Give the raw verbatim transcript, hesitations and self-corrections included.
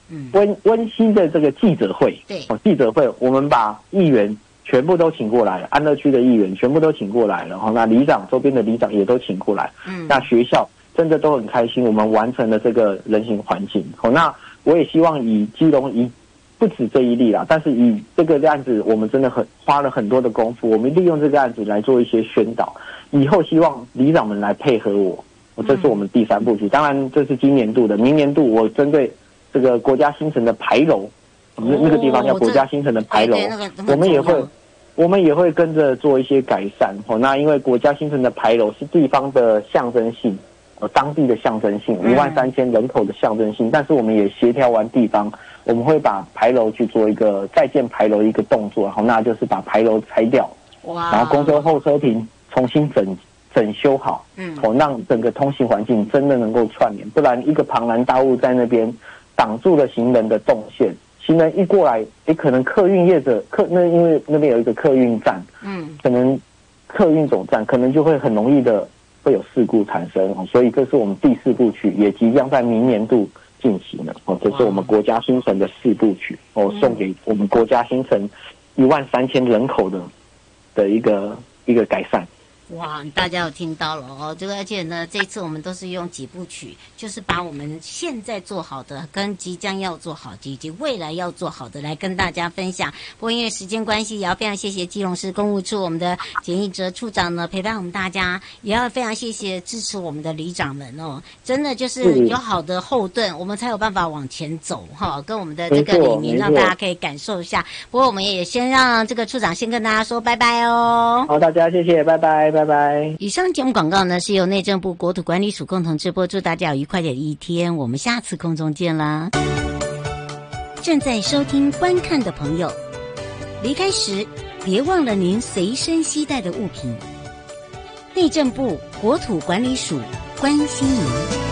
温温馨的这个记者会， 对， 哦，记者会，我们把议员全部都请过来了，安乐区的议员全部都请过来了，然后那里长周边的里长也都请过来，嗯，那学校真的都很开心，我们完成了这个人行环境。哦，那我也希望以基隆以不止这一例啦，但是以这个案子，我们真的很花了很多的功夫，我们利用这个案子来做一些宣导，以后希望里长们来配合我，这是我们第三部曲。当然这是今年度的，明年度我针对这个国家新城的牌楼，那、哦、那个地方叫国家新城的牌楼，那个、我们也会。我们也会跟着做一些改善哦。那因为国家新城的牌楼是地方的象征性，呃，当地的象征性，一万三千人口的象征性。但是我们也协调完地方，我们会把牌楼去做一个再建牌楼一个动作，好，那就是把牌楼拆掉，哇，然后公车候车亭重新整整修好，嗯，哦，让整个通行环境真的能够串联，不然一个庞然大物在那边挡住了行人的动线。行人一过来，也可能客运业者客那因为那边有一个客运站，嗯，可能客运总站可能就会很容易的会有事故产生哦，所以这是我们第四部曲，也即将在明年度进行了哦，这是我们国家新城的四部曲哦，送给我们国家新城一万三千人口的的一个一个改善。 哇，大家有听到了哦，这个而且呢，这次我们都是用几部曲，就是把我们现在做好的跟即将要做好以及未来要做好的来跟大家分享。不过因为时间关系，也要非常谢谢基隆市公务处我们的简义哲处长呢陪伴我们大家，也要非常谢谢支持我们的里长们哦，真的就是有好的后盾，我们才有办法往前走哈、哦，跟我们的这个理念让大家可以感受一下。不过我们也先让这个处长先跟大家说拜拜哦。 好，大家谢谢，拜拜。拜拜。 以上节目广告呢是由内政部国土管理署共同直播，祝大家有愉快的一天，我们下次空中见啦。正在收听观看的朋友，离开时别忘了您随身携带的物品。内政部国土管理署关心您。